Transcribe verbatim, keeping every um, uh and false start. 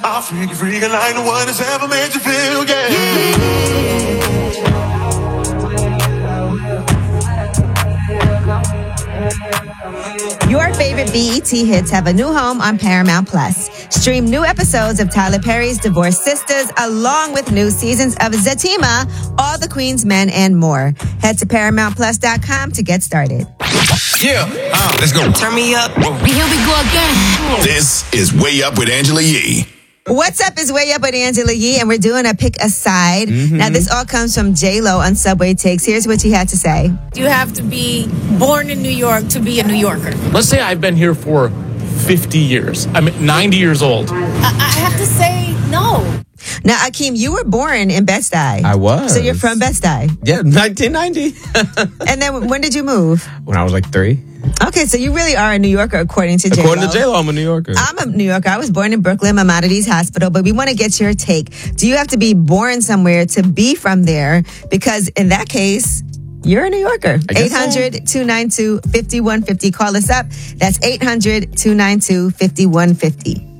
I'll freak you, freak you like no one has ever made you feel, yeah. Your favorite B E T hits have a new home on Paramount Plus. Stream new episodes of Tyler Perry's Divorced Sisters along with new seasons of Zatima, All the Queen's Men, and more. Head to paramount plus dot com to get started. Yeah, uh, let's go. Turn me up. Whoa. Here we go again. This is Way Up with Angela Yee. What's up is Way Up with Angela Yee, and we're doing a pick a side. Mm-hmm. Now, this all comes from J-Lo on Subway Takes. Here's what she had to say. You have to be born in New York to be a New Yorker. Let's say I've been here for fifty years. I'm ninety years old. I, I have to say no. Now, Akeem, you were born in Bed-Stuy. I was. So you're from Bed-Stuy. Yeah, nineteen ninety. And then when did you move? When I was like three. Okay, so you really are a New Yorker according to J-Lo. According to J-Lo, I'm a New Yorker. I'm a New Yorker. I was born in Brooklyn, Maimonides Hospital, but we want to get your take. Do you have to be born somewhere to be from there? Because in that case, you're a New Yorker. eight hundred, two nine two, five one five zero. Call us up. That's eight hundred, two nine two, five one five zero.